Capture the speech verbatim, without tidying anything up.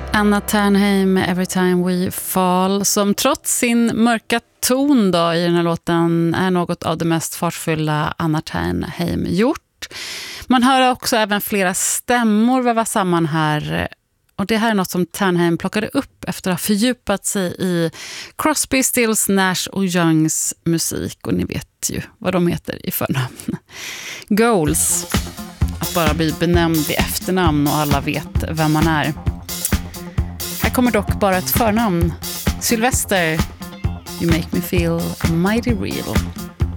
Anna Ternheim, Every Time We Fall, som trots sin mörka ton då i den här låten är något av det mest fartfulla Anna Ternheim gjort. Man hör också även flera stämmor väva samman här, och det här är något som Ternheim plockade upp efter att ha fördjupat sig i Crosby, Stills, Nash och Youngs musik, och ni vet ju vad de heter i förnamn. Goals, att bara bli benämnd vid efternamn och alla vet vem man är. Här kommer dock bara ett förnamn. Sylvester, You Make Me Feel Mighty Real.